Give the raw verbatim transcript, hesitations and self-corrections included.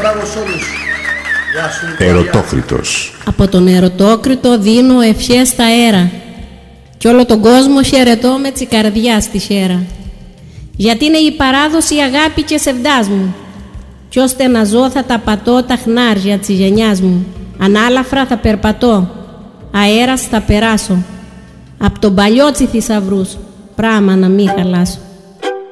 μπράβο σε όλους. Γεια σου. Ερωτόκριτος. Από τον Ερωτόκριτο δίνω ευχές στα αέρα κι όλο τον κόσμο χαιρετώ με τσικαρδιά στη χέρα. Γιατί είναι η παράδοση αγάπη και σεβδάς μου κι ώστε να ζω θα τα πατώ τα χνάρια της γενιάς μου. Ανάλαφρα θα περπατώ, αέρας θα περάσω, απ' τον παλιό τσι θησαυρούς, πράμα να μην χαλάσω.